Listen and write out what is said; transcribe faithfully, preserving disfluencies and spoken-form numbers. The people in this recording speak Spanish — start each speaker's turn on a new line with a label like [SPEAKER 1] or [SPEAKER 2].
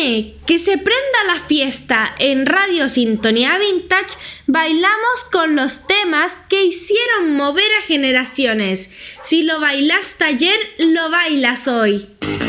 [SPEAKER 1] viene, que se prenda la fiesta. En Radio Sintonía Vintage bailamos con los temas que hicieron mover a generaciones. Si lo bailaste ayer, lo bailas hoy.